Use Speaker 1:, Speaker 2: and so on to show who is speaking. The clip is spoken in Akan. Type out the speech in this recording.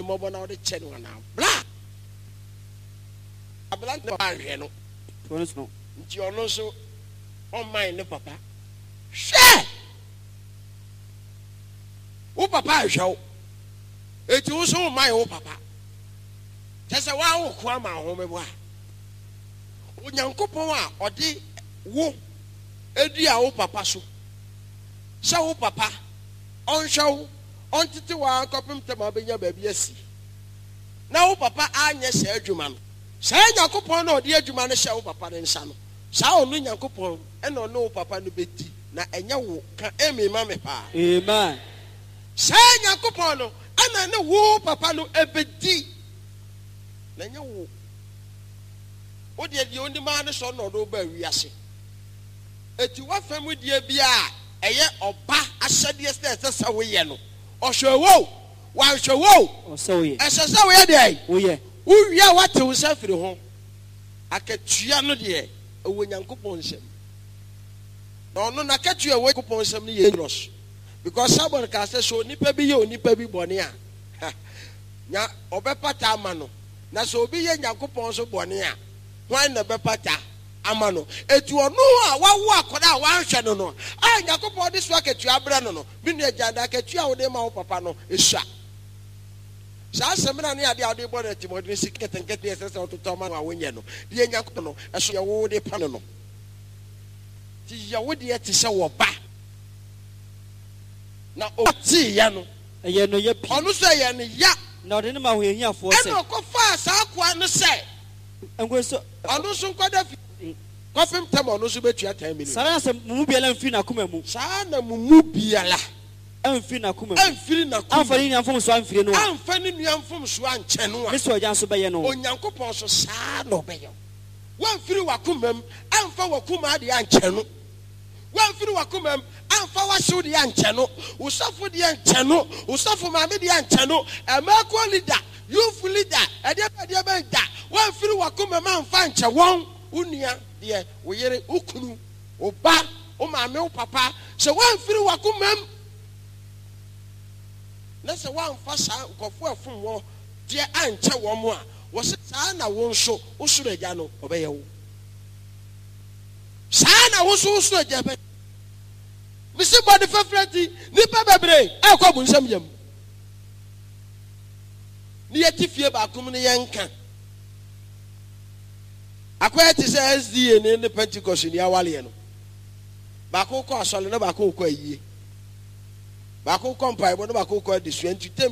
Speaker 1: ne mobo na ode che no na bla ablant ne ba hwe no
Speaker 2: Tones no.
Speaker 1: nti ono so on mind ne papa hwe wo papa hwe eti wo so on mind wo papa tese wa wo ko ama ho mebo a onyankopon a ode wo edi a wo papa so sha wo papa on hwe on tete wa kopem tema benya ba bi asi na wo papa anya sha adwuma no sha nyankopon na ode adwuma no sha wo papa ne nsa no sha onu nyankopon e no no wo papa no beti na enya wo ka emi ma me pa
Speaker 2: Amen.
Speaker 1: sha nyankopon no ana ne wo papa no ebedi na nya wo o de oni ma ne so no do ba wiase eti wa fam die bia eye oba ahyade se wo ye no ohwewo wa hwewo
Speaker 2: O so ye.
Speaker 1: esese wo ye de
Speaker 2: O ye.
Speaker 1: wo wia wate wo safiri ho akatua no de ewo nyankopon nsem no no na katua wo nyankopon nsem ne ye gross because someone can say so nipa bi ye onipa bi bone a nya obepata ama no na so obi ye nyankopon so bone a wan na bepata ama no etu onu a wawo akoda a wanhwe no no a nyankopon de so akatua bra no no bi nu aganda akatua wo de ma wo papa no esua sa semina ne ade ade bo na timodin siketenkete esese ototo ma wa wonye no de nyankopon no eso ye wo de pa no no ti ye wo de ti se wo ba na o ti ya no
Speaker 2: Eye no ye pi.
Speaker 1: onu so ye ne ya
Speaker 2: Na ode ne ma ho ehia fo se.
Speaker 1: eno ko fa sa kwa no se
Speaker 2: Engo so
Speaker 1: onu so nkwada fi kofim tem onu so betua 10 minutes
Speaker 2: sara se mu biala mfi na kuma mu.
Speaker 1: sa na mumu biala
Speaker 2: Amfi na kuma mu.
Speaker 1: amfiri na kuma
Speaker 2: Amfa ni amfo so amfiri no.
Speaker 1: amfa ni nuamfom so anche no a
Speaker 2: Me so ojan so be ye no.
Speaker 1: onyankopon so sa no be ye wamfiri wakomam amfa wakuma de anche no wamfiri wakomam amfa wahyew de anche no usafo de anche no usafo maame de anche no emako leader youth leader ede be da wamfiri wakomam amfa anche won unia de wo yere ukunu oba o maame o papa se wamfiri wakomam na se wamfa sa nkofo afum wo de anche wo mo a wo se sa na wo nso usuro agya no obeye wo sa na wo so usuro agya be misi body fefreti nipa bebre akwa bu nsam yam ni yati fie ba akum ne yenka akwa ti se SDA ne Pentecost ni awale no ba ko ko asole no ba ko ko ayie ba ko ko mpai bo no ba ko ko adisuantu